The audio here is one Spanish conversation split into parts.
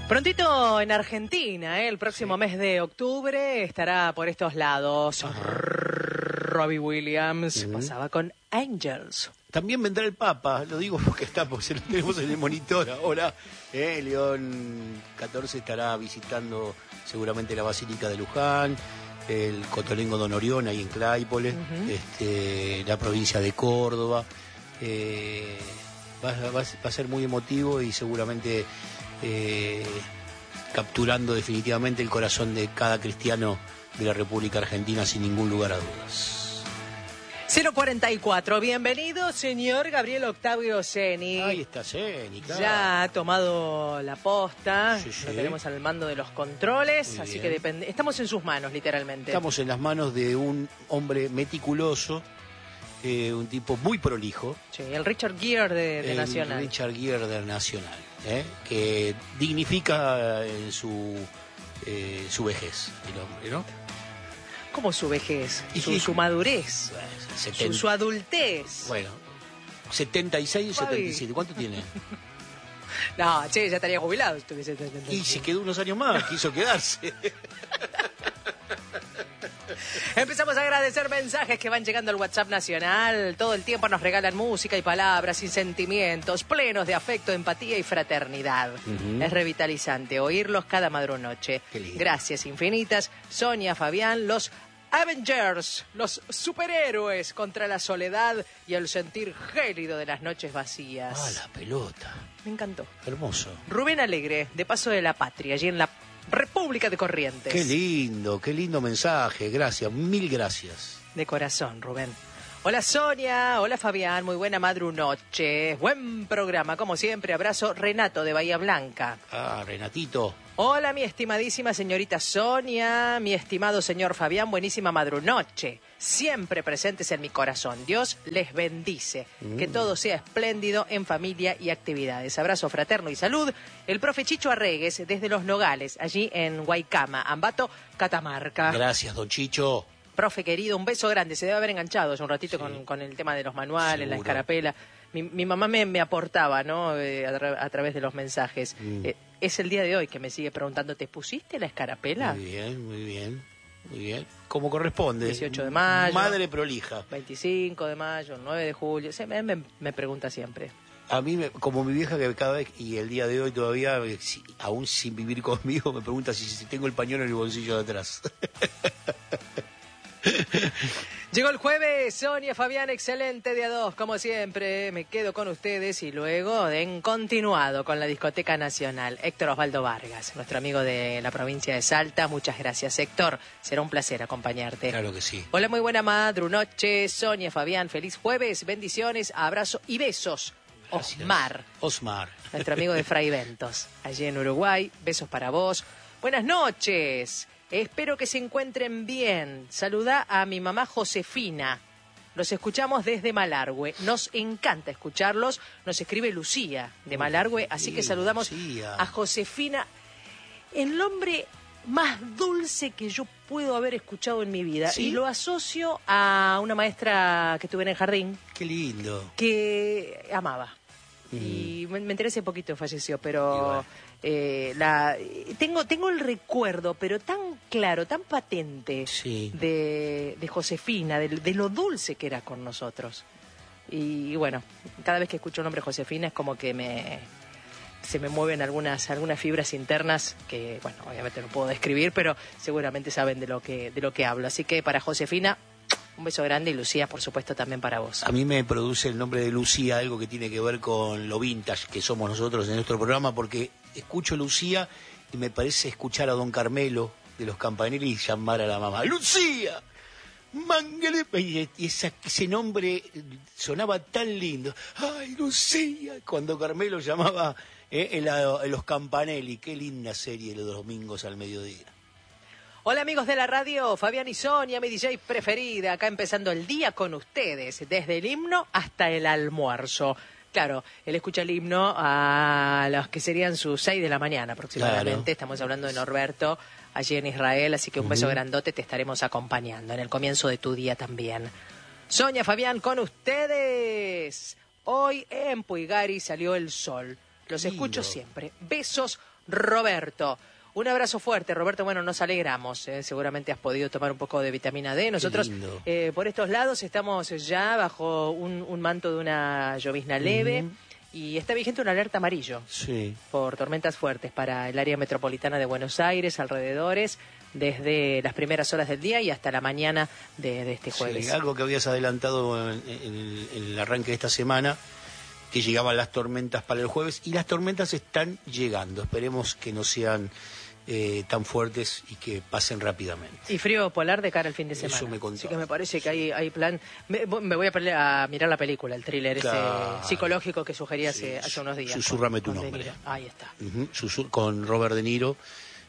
Prontito en Argentina, el próximo mes de octubre estará por estos lados. Robbie Williams pasaba con Angels. También vendrá el Papa, lo digo porque estamos, lo tenemos en el monitor ahora. León XIV estará visitando seguramente la Basílica de Luján, el Cotolengo Don Orión ahí en Claypole, la provincia de Córdoba. Va a ser muy emotivo y seguramente capturando definitivamente el corazón de cada cristiano de la República Argentina sin ningún lugar a dudas. 044, bienvenido señor Gabriel Octavio Ceni. Ahí está Ceni, claro. Ya ha tomado la posta, Sí. Lo tenemos al mando de los controles, Muy así bien. que estamos en sus manos literalmente. Estamos en las manos de un hombre meticuloso, un tipo muy prolijo. Sí, el Richard Gere de el Nacional. Richard Gere del Nacional, que dignifica su vejez, el hombre, ¿no? ¿Cómo su vejez? Y Su madurez, Bueno, su adultez. Bueno, 76 y Fabi. 77, ¿cuánto tiene? No, che, ya estaría jubilado. Si tuviese 77. Y se quedó unos años más, quiso quedarse. Empezamos a agradecer mensajes que van llegando al WhatsApp nacional. Todo el tiempo nos regalan música y palabras y sentimientos plenos de afecto, empatía y fraternidad. Es revitalizante oírlos cada madrunoche. Qué lindo. Gracias infinitas. Sonia, Fabián, los Avengers, los superhéroes contra la soledad y el sentir gélido de las noches vacías. Ah, la pelota. Me encantó. Hermoso. Rubén Alegre, de Paso de la Patria, allí en la República de Corrientes. Qué lindo mensaje. Gracias, mil gracias. De corazón, Rubén. Hola Sonia, hola Fabián, muy buena madrunoche. Buen programa, como siempre. Abrazo, Renato de Bahía Blanca. Ah, Renatito. Hola mi estimadísima señorita Sonia, mi estimado señor Fabián, buenísima madrunoche. Siempre presentes en mi corazón. Dios les bendice. Que todo sea espléndido en familia y actividades. Abrazo fraterno y salud. El profe Chicho Arregues desde Los Nogales, allí en Guaycama, Ambato, Catamarca. Gracias, don Chicho. Profe querido, un beso grande. Se debe haber enganchado hace un ratito Sí. con el tema de los manuales, la Seguro. escarapela. Mi mamá me aportaba, ¿no? A través de los mensajes. Es el día de hoy que me sigue preguntando, ¿te pusiste la escarapela? Muy bien, muy bien. Muy bien. Como corresponde. 18 de mayo. Madre prolija. 25 de mayo, 9 de julio. Me pregunta siempre. A mí, como mi vieja, que cada vez, y el día de hoy todavía, aún sin vivir conmigo, me pregunta si tengo el pañuelo en el bolsillo de atrás. Llegó el jueves, Sonia, Fabián, excelente día 2, como siempre. Me quedo con ustedes y luego en continuado con la Discoteca Nacional. Héctor Osvaldo Vargas, nuestro amigo de la provincia de Salta. Muchas gracias, Héctor. Será un placer acompañarte. Claro que sí. Hola, muy buena madrunoche, Sonia, Fabián, feliz jueves, bendiciones, abrazo y besos. Gracias. Osmar, nuestro amigo de Fray Ventos, allí en Uruguay. Besos para vos. Buenas noches. Espero que se encuentren bien. Saluda a mi mamá Josefina. Los escuchamos desde Malargüe. Nos encanta escucharlos. Nos escribe Lucía de Malargüe. Así que saludamos Lucía. a Josefina. El nombre más dulce que yo puedo haber escuchado en mi vida. ¿Sí? Y lo asocio a una maestra que tuve en el jardín Qué lindo. que amaba. Y me enteré hace poquito, falleció, pero tengo el recuerdo, pero tan claro, tan patente Sí. de Josefina, de lo dulce que era con nosotros. Y bueno, cada vez que escucho el nombre Josefina es como que se me mueven algunas fibras internas que, bueno, obviamente no puedo describir, pero seguramente saben de lo que hablo. Así que para Josefina, un beso grande, y Lucía, por supuesto, también para vos. A mí me produce el nombre de Lucía algo que tiene que ver con lo vintage que somos nosotros en nuestro programa, porque escucho Lucía y me parece escuchar a don Carmelo de los Campanelli y llamar a la mamá, ¡Lucía! Mangele, y ese nombre sonaba tan lindo. ¡Ay, Lucía! Cuando Carmelo llamaba en los Campanelli. Qué linda serie los domingos al mediodía. Hola amigos de la radio, Fabián y Sonia, mi DJ preferida, acá empezando el día con ustedes, desde el himno hasta el almuerzo. Claro, él escucha el himno a los que serían sus 6 de la mañana aproximadamente. Claro. Estamos hablando de Norberto, allí en Israel, así que un beso grandote, te estaremos acompañando en el comienzo de tu día también. Sonia, Fabián, con ustedes. Hoy en Puigari salió el sol. Los Lindo. escucho siempre. Besos Roberto. Un abrazo fuerte, Roberto. Bueno, nos alegramos. Seguramente has podido tomar un poco de vitamina D. Nosotros, por estos lados, estamos ya bajo un manto de una llovizna leve. Y está vigente una alerta amarillo por tormentas fuertes para el área metropolitana de Buenos Aires, alrededores, desde las primeras horas del día y hasta la mañana de este jueves. Sí, algo que habías adelantado en el arranque de esta semana, que llegaban las tormentas para el jueves, y las tormentas están llegando. Esperemos que no sean tan fuertes y que pasen rápidamente. Y frío polar de cara al fin de semana. Eso me contó. Así que me parece que hay plan. Me voy a mirar la película, el thriller ese psicológico que sugerí hace unos días. Susurrame tu nombre. Ahí está. Con Robert De Niro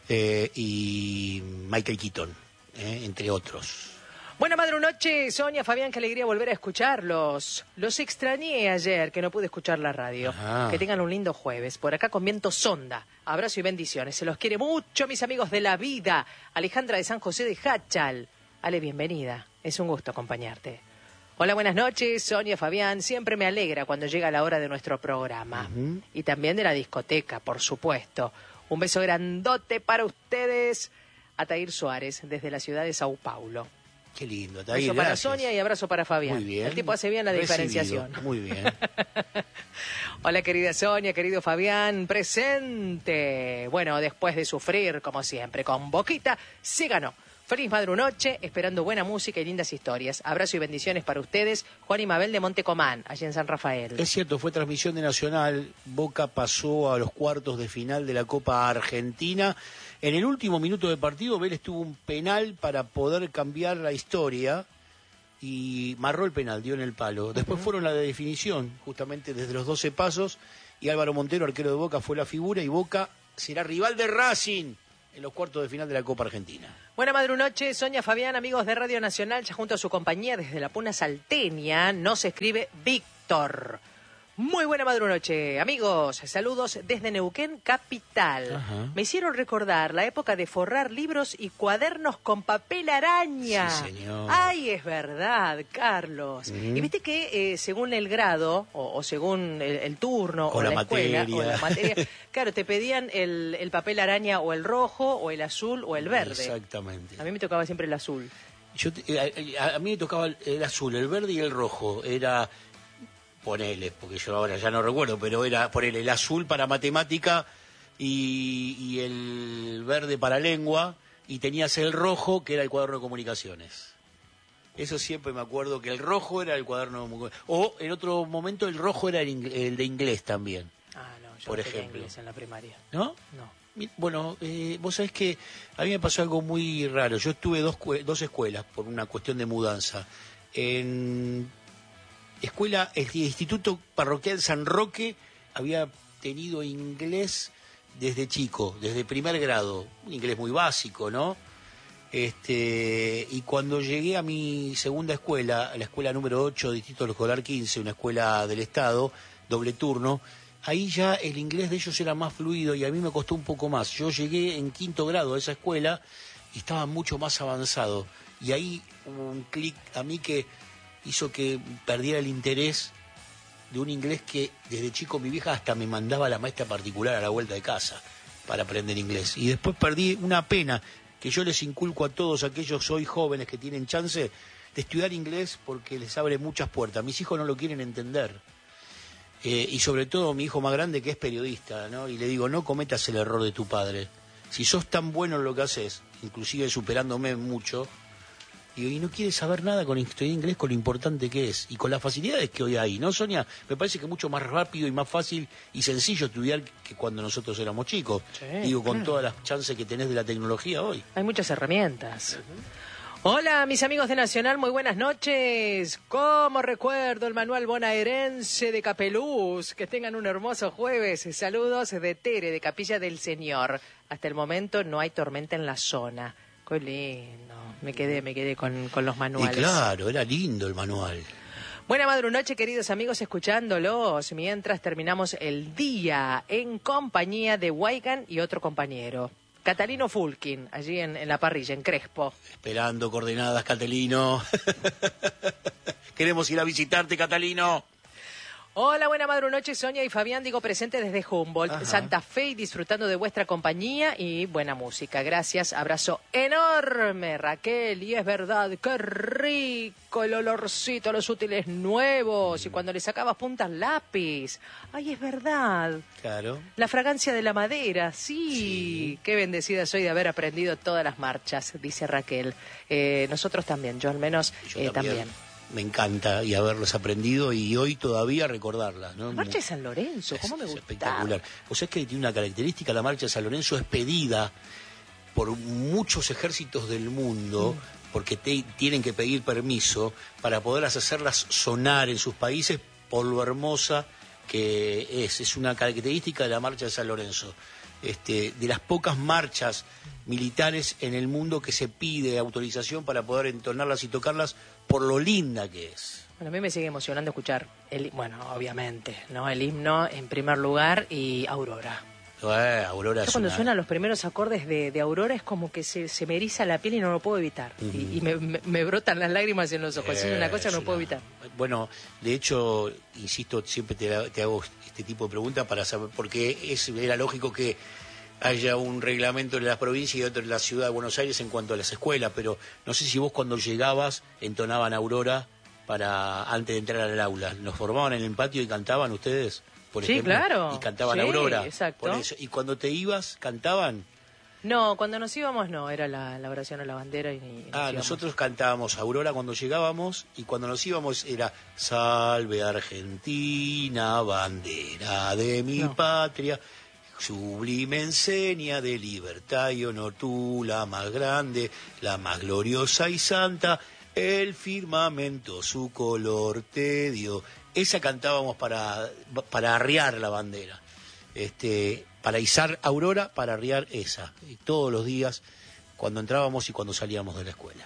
y Michael Keaton, entre otros. Buena madrunoche, Sonia, Fabián, qué alegría volver a escucharlos. Los extrañé ayer, que no pude escuchar la radio. Ajá. Que tengan un lindo jueves. Por acá con viento sonda. Abrazo y bendiciones. Se los quiere mucho, mis amigos de la vida. Alejandra de San José de Hachal. Ale, bienvenida. Es un gusto acompañarte. Hola, buenas noches, Sonia, Fabián. Siempre me alegra cuando llega la hora de nuestro programa. Y también de la discoteca, por supuesto. Un beso grandote para ustedes. Atair Suárez, desde la ciudad de Sao Paulo. Qué lindo. Abrazo para Sonia y abrazo para Fabián. Muy bien. El tipo hace bien la diferenciación. Muy bien. Hola, querida Sonia, querido Fabián, presente. Bueno, después de sufrir, como siempre, con Boquita, se ganó. Feliz madrunoche, esperando buena música y lindas historias. Abrazo y bendiciones para ustedes. Juan y Mabel de Montecomán, allí en San Rafael. Es cierto, fue transmisión de Nacional. Boca pasó a los cuartos de final de la Copa Argentina. En el último minuto de partido, Vélez tuvo un penal para poder cambiar la historia y marró el penal, dio en el palo. Después fueron la de definición, justamente desde los 12 pasos, y Álvaro Montero, arquero de Boca, fue la figura, y Boca será rival de Racing en los cuartos de final de la Copa Argentina. Buena madrunoche, Sonia, Fabián, amigos de Radio Nacional, ya junto a su compañía desde la Puna Salteña, nos escribe Víctor. Muy buena madrunoche, amigos. Saludos desde Neuquén, capital. Ajá. Me hicieron recordar la época de forrar libros y cuadernos con papel araña. Sí, señor. Ay, es verdad, Carlos. Y viste que según el grado, o según el turno, o la escuela, o la materia, claro, te pedían el papel araña o el rojo, o el azul, o el verde. Exactamente. A mí me tocaba siempre el azul. A mí me tocaba el azul, el verde y el rojo. Era... ponele, porque yo ahora ya no recuerdo, pero era ponele el azul para matemática y el verde para lengua, y tenías el rojo, que era el cuaderno de comunicaciones. Eso siempre me acuerdo, que el rojo era el cuaderno de comunicaciones. O en otro momento el rojo era el de inglés también. Ah, no, yo por no tenía ejemplo. Inglés en la primaria. ¿No? No. Bueno, vos sabés que a mí me pasó algo muy raro. Yo estuve dos escuelas por una cuestión de mudanza. En escuela, el Instituto Parroquial San Roque había tenido inglés desde chico, desde primer grado, un inglés muy básico, ¿no? Y cuando llegué a mi segunda escuela, a la escuela número 8, Distrito Escolar 15, una escuela del Estado, doble turno, ahí ya el inglés de ellos era más fluido y a mí me costó un poco más. Yo llegué en quinto grado a esa escuela y estaba mucho más avanzado. Y ahí hubo un clic a mí que hizo que perdiera el interés de un inglés que desde chico mi vieja hasta me mandaba a la maestra particular a la vuelta de casa para aprender inglés. Y después perdí una pena que yo les inculco a todos aquellos hoy jóvenes que tienen chance de estudiar inglés, porque les abre muchas puertas. Mis hijos no lo quieren entender. Y sobre todo mi hijo más grande, que es periodista, ¿no? Y le digo, no cometas el error de tu padre. Si sos tan bueno en lo que haces, inclusive superándome mucho, y no quiere saber nada con estudiar inglés, con lo importante que es y con las facilidades que hoy hay, ¿no, Sonia? Me parece que es mucho más rápido y más fácil y sencillo estudiar que cuando nosotros éramos chicos. Sí, digo, con todas las chances que tenés de la tecnología hoy. Hay muchas herramientas. Hola, mis amigos de Nacional, muy buenas noches. ¿Cómo recuerdo el manual bonaerense de Capeluz? Que tengan un hermoso jueves. Saludos de Tere, de Capilla del Señor. Hasta el momento no hay tormenta en la zona. Qué lindo. Me quedé con los manuales. Y claro, era lindo el manual. Buena madrunoche, queridos amigos, escuchándolos mientras terminamos el día en compañía de Weigan y otro compañero, Catalino Fulkin, allí en la parrilla, en Crespo. Esperando coordenadas, Catalino. Queremos ir a visitarte, Catalino. Hola, buena madrunoche, Sonia y Fabián, digo presente desde Humboldt, Ajá. Santa Fe, y disfrutando de vuestra compañía y buena música. Gracias, abrazo enorme, Raquel. Y es verdad, qué rico el olorcito a los útiles nuevos y cuando le sacabas puntas lápiz. Ay, es verdad. Claro. La fragancia de la madera, sí. Sí. Qué bendecida soy de haber aprendido todas las marchas, dice Raquel. Nosotros también, yo al menos Yo también. Me encanta y haberlos aprendido y hoy todavía recordarlas, ¿no? La marcha de San Lorenzo, ¿cómo me Es gusta? espectacular. O sea, es que tiene una característica, la marcha de San Lorenzo es pedida por muchos ejércitos del mundo, porque tienen que pedir permiso para poder hacerlas sonar en sus países por lo hermosa que es. Es una característica de la marcha de San Lorenzo. De las pocas marchas militares en el mundo que se pide autorización para poder entonarlas y tocarlas por lo linda que es. Bueno, a mí me sigue emocionando escuchar, bueno, obviamente, ¿no? El himno en primer lugar y Aurora. Aurora es Cuando una... suenan los primeros acordes de Aurora es como que se me eriza la piel y no lo puedo evitar. Y me brotan las lágrimas en los ojos. Es una cosa que no puedo evitar. Bueno, de hecho, insisto, siempre te hago este tipo de preguntas para saber, porque era lógico que haya un reglamento en las provincias y otro en la ciudad de Buenos Aires en cuanto a las escuelas, pero no sé si vos cuando llegabas entonaban Aurora antes de entrar al aula. ¿Nos formaban en el patio y cantaban ustedes? Por Sí, ejemplo, claro. Y cantaban Sí, Aurora. exacto. Por eso. Y cuando te ibas, cantaban. No, cuando nos íbamos no, era la oración a la bandera y nos íbamos. Nosotros cantábamos Aurora cuando llegábamos y cuando nos íbamos era Salve Argentina, bandera de mi patria, sublime enseña de libertad y honor, tú la más grande, la más gloriosa y santa, el firmamento su color te dio. Esa cantábamos para arriar la bandera. Para izar Aurora, para arriar esa. Y todos los días, cuando entrábamos y cuando salíamos de la escuela.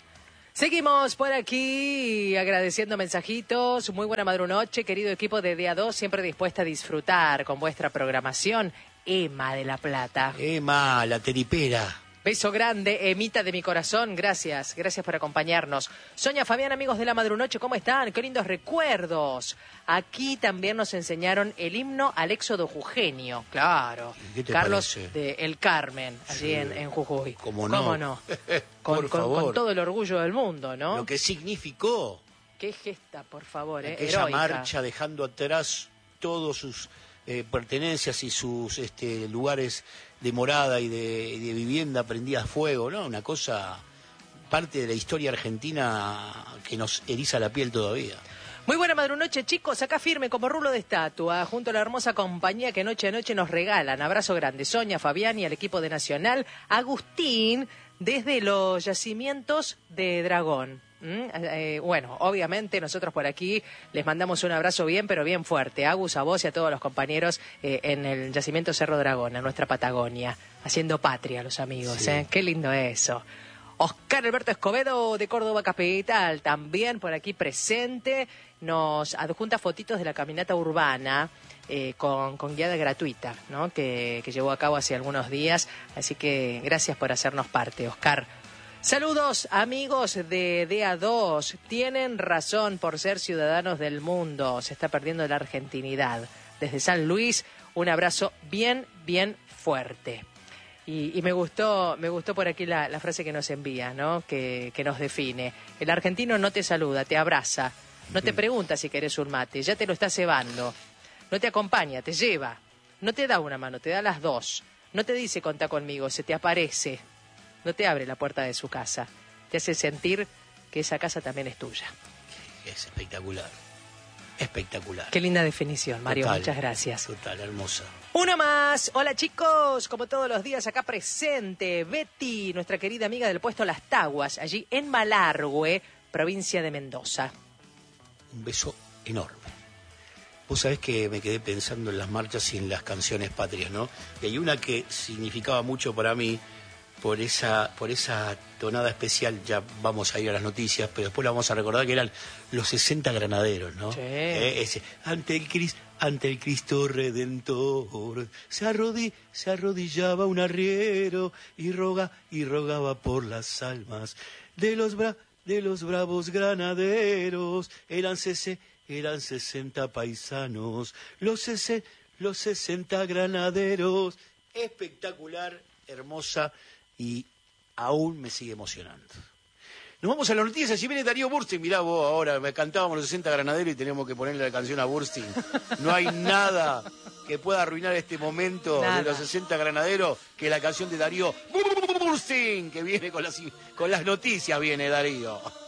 Seguimos por aquí agradeciendo mensajitos. Muy buena madrunoche, querido equipo de Día 2, siempre dispuesta a disfrutar con vuestra programación. Emma de La Plata. Emma, la teripera. Beso grande, Emita de mi corazón, gracias por acompañarnos. Sonia, Fabián, amigos de la Madrunoche, ¿cómo están? Qué lindos recuerdos. Aquí también nos enseñaron el himno al éxodo jujeño, claro. ¿Qué te Carlos parece? de El Carmen, allí Sí. en Jujuy. ¿Cómo no? Por favor. Con todo el orgullo del mundo, ¿no? Lo que significó Qué gesta, por favor, aquella heroica. marcha dejando atrás todos sus pertenencias y sus lugares de morada y de vivienda prendidas a fuego, ¿no? Una cosa, parte de la historia argentina que nos eriza la piel todavía. Muy buena madrunoche, chicos, acá firme como rulo de estatua, junto a la hermosa compañía que noche a noche nos regalan. Abrazo grande, Sonia, Fabián y al equipo de Nacional. Agustín, desde los yacimientos de Dragón. Bueno, obviamente nosotros por aquí les mandamos un abrazo bien, pero bien fuerte. Agus, a vos y a todos los compañeros en el yacimiento Cerro Dragón, en nuestra Patagonia, haciendo patria los amigos. Sí. Qué lindo eso. Oscar Alberto Escobedo de Córdoba Capital, también por aquí presente, nos adjunta fotitos de la caminata urbana con guiada gratuita, ¿no? que llevó a cabo hace algunos días, así que gracias por hacernos parte, Oscar. Saludos amigos de DA2, tienen razón por ser ciudadanos del mundo, se está perdiendo la argentinidad. Desde San Luis, un abrazo bien fuerte. Y me gustó por aquí la frase que nos envía, ¿no? Que nos define. El argentino no te saluda, te abraza, no te pregunta si querés un mate, ya te lo está cebando, no te acompaña, te lleva, no te da una mano, te da las dos, no te dice contá conmigo, se te aparece. No te abre la puerta de su casa, te hace sentir que esa casa también es tuya. Es espectacular, espectacular. Qué linda definición, Mario, Total, muchas gracias. Total, hermosa. Uno más, hola chicos, como todos los días acá presente, Betty, nuestra querida amiga del puesto Las Taguas, allí en Malargüe, provincia de Mendoza. Un beso enorme. Vos sabés que me quedé pensando en las marchas y en las canciones patrias, ¿no? Y hay una que significaba mucho para mí, por esa tonada especial, ya vamos a ir a las noticias, pero después la vamos a recordar que eran los 60 granaderos, ¿no? Sí. Ante el Cristo Redentor, se arrodillaba un arriero y rogaba por las almas de los bravos granaderos, eran eran 60 paisanos, los 60 granaderos. Espectacular, hermosa y aún me sigue emocionando. Nos vamos a las noticias, si viene Darío Burstein, mirá vos ahora, me cantábamos los 60 granaderos y tenemos que ponerle la canción a Burstein. No hay nada que pueda arruinar este momento de los 60 granaderos que la canción de Darío Burstein, que viene con las noticias, viene Darío.